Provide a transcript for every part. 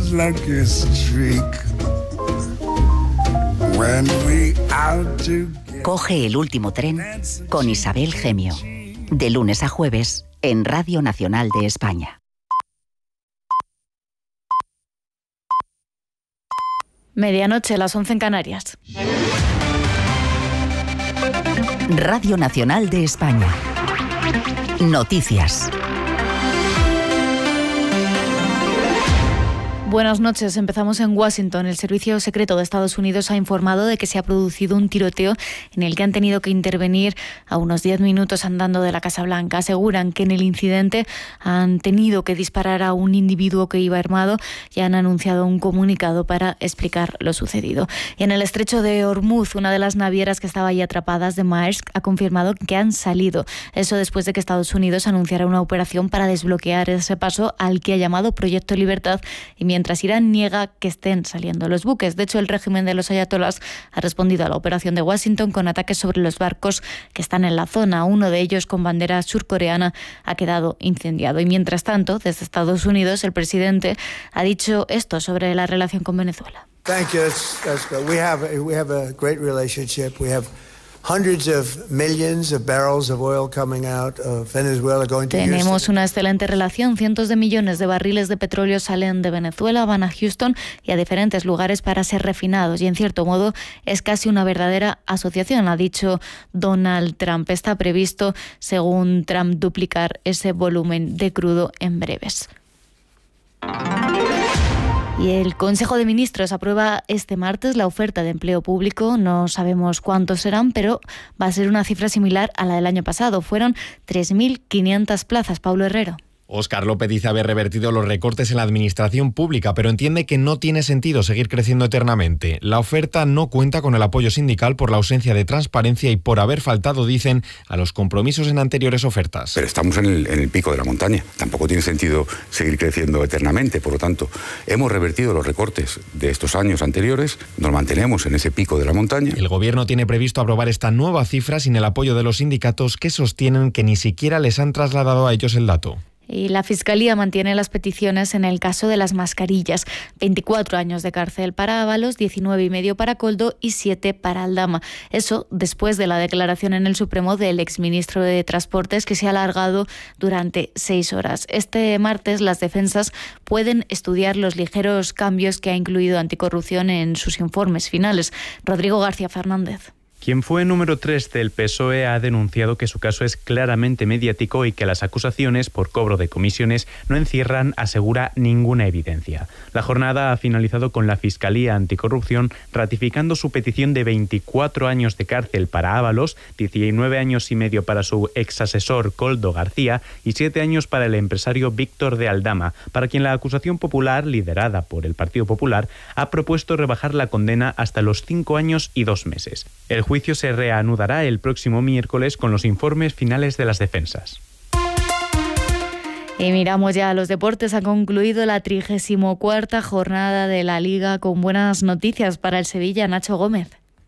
lucky streak. When we out together. Coge el último tren con Isabel Gemio. De lunes a jueves en Radio Nacional de España. Medianoche, las 11 en Canarias. Radio Nacional de España. Noticias. Buenas noches. Empezamos en Washington. El Servicio Secreto de Estados Unidos ha informado de que se ha producido un tiroteo en el que han tenido que intervenir a unos 10 minutos andando de la Casa Blanca. Aseguran que en el incidente han tenido que disparar a un individuo que iba armado y han anunciado un comunicado para explicar lo sucedido. Y en el estrecho de Hormuz, una de las navieras que estaba ahí atrapadas de Maersk ha confirmado que han salido. Eso después de que Estados Unidos anunciara una operación para desbloquear ese paso al que ha llamado Proyecto Libertad, y mientras Irán niega que estén saliendo los buques. De hecho, el régimen de los ayatolás ha respondido a la operación de Washington con ataques sobre los barcos que están en la zona. Uno de ellos, con bandera surcoreana, ha quedado incendiado. Y mientras tanto, desde Estados Unidos, el presidente ha dicho esto sobre la relación con Venezuela. Thank you. That's good. We have a great relationship. We have hundreds of millions of barrels of oil coming out of Venezuela going to Houston. Tenemos una excelente relación. Cientos de millones de barriles de petróleo salen de Venezuela, van a Houston y a diferentes lugares para ser refinados. Y en cierto modo es casi una verdadera asociación, ha dicho Donald Trump. Está previsto, según Trump, duplicar ese volumen de crudo en breves. Y el Consejo de Ministros aprueba este martes la oferta de empleo público. No sabemos cuántos serán, pero va a ser una cifra similar a la del año pasado. Fueron 3.500 plazas. Pablo Herrero. Óscar López dice haber revertido los recortes en la administración pública, pero entiende que no tiene sentido seguir creciendo eternamente. La oferta no cuenta con el apoyo sindical por la ausencia de transparencia y por haber faltado, dicen, a los compromisos en anteriores ofertas. Pero estamos en el pico de la montaña. Tampoco tiene sentido seguir creciendo eternamente. Por lo tanto, hemos revertido los recortes de estos años anteriores, nos mantenemos en ese pico de la montaña. El Gobierno tiene previsto aprobar esta nueva cifra sin el apoyo de los sindicatos, que sostienen que ni siquiera les han trasladado a ellos el dato. Y la Fiscalía mantiene las peticiones en el caso de las mascarillas. 24 años de cárcel para Ábalos, 19,5 para Koldo y 7 para Aldama. Eso después de la declaración en el Supremo del exministro de Transportes, que se ha alargado durante 6 horas. Este martes las defensas pueden estudiar los ligeros cambios que ha incluido Anticorrupción en sus informes finales. Rodrigo García Fernández. Quien fue número 3 del PSOE ha denunciado que su caso es claramente mediático y que las acusaciones por cobro de comisiones no encierran, asegura, ninguna evidencia. La jornada ha finalizado con la Fiscalía Anticorrupción ratificando su petición de 24 años de cárcel para Ábalos, 19 años y medio para su exasesor Koldo García y 7 años para el empresario Víctor de Aldama, para quien la acusación popular, liderada por el Partido Popular, ha propuesto rebajar la condena hasta los 5 años y 2 meses. El juicio se reanudará el próximo miércoles con los informes finales de las defensas. Y miramos ya a los deportes. Ha concluido la 34ª jornada de la Liga con buenas noticias para el Sevilla. Nacho Gómez.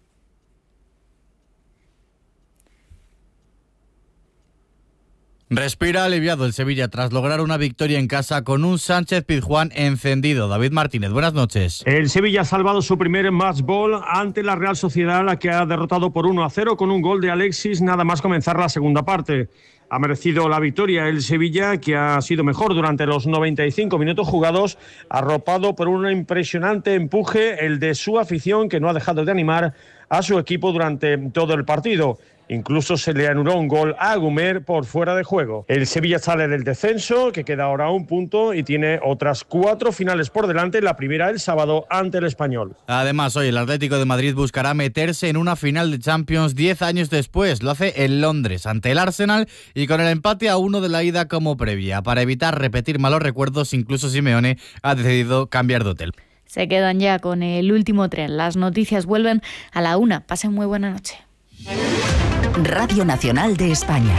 Respira aliviado el Sevilla tras lograr una victoria en casa con un Sánchez-Pizjuán encendido. David Martínez, buenas noches. El Sevilla ha salvado su primer match ball ante la Real Sociedad, la que ha derrotado por 1-0 con un gol de Alexis nada más comenzar la segunda parte. Ha merecido la victoria el Sevilla, que ha sido mejor durante los 95 minutos jugados, arropado por un impresionante empuje, el de su afición, que no ha dejado de animar a su equipo durante todo el partido. Incluso se le anuló un gol a Gumer por fuera de juego. El Sevilla sale del descenso, que queda ahora a 1 punto y tiene otras 4 finales por delante. La primera el sábado ante el Español. Además, hoy el Atlético de Madrid buscará meterse en una final de Champions 10 años después. Lo hace en Londres, ante el Arsenal y con el empate a 1 de la ida como previa. Para evitar repetir malos recuerdos, incluso Simeone ha decidido cambiar de hotel. Se quedan ya con el último tren. Las noticias vuelven a la 1. Pasen muy buena noche. Radio Nacional de España.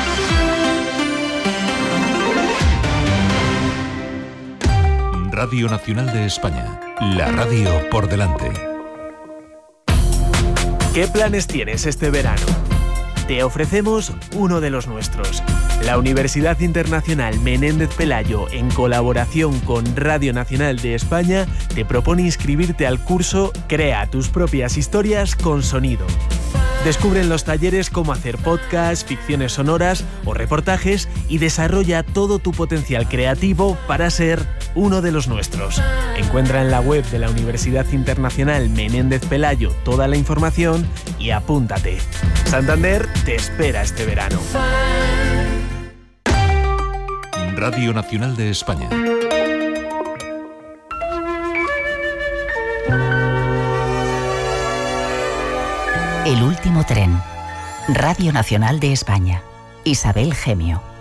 Radio Nacional de España. La radio por delante. ¿Qué planes tienes este verano? te ofrecemos uno de los nuestros. La Universidad Internacional Menéndez Pelayo, en colaboración con Radio Nacional de España, te propone inscribirte al curso Crea tus propias historias con sonido. Descubre en los talleres cómo hacer podcasts, ficciones sonoras o reportajes y desarrolla todo tu potencial creativo para ser uno de los nuestros. Encuentra en la web de la Universidad Internacional Menéndez Pelayo toda la información y apúntate. Santander te espera este verano. Radio Nacional de España. El último tren. Radio Nacional de España. Isabel Gemio.